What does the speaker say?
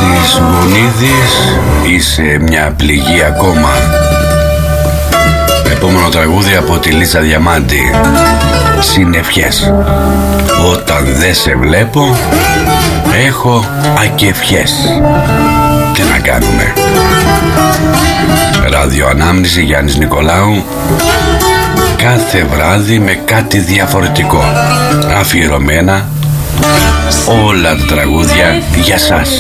Κωστής Γονίδης, είσαι μια πληγή ακόμα. Επόμενο τραγούδι από τη Λίζα Διαμάντη, συννεφιές. Όταν δεν σε βλέπω έχω ακεφιές. Τι να κάνουμε. Ραδιοανάμνηση Γιάννης Νικολάου, κάθε βράδυ με κάτι διαφορετικό. Αφιερωμένα όλα τα τραγούδια για σας.